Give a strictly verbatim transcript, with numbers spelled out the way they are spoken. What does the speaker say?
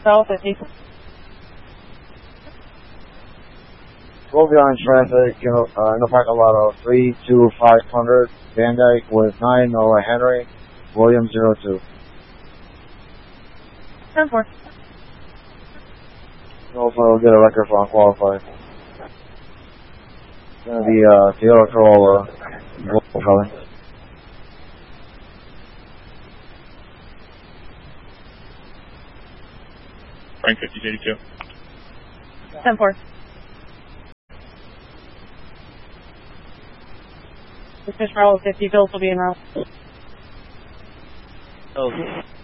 South fifty. We'll be on traffic, you know, uh, in the parking lot of three two five hundred Van Dyke with nine Noah Henry, William zero two. ten four. Hopefully we'll get a record for unqualified. It's gonna be, uh, Toyota Corolla, gold color. Frank fifty eighty-two. ten four. Fish Row fifty, Bills will be in route. Oh.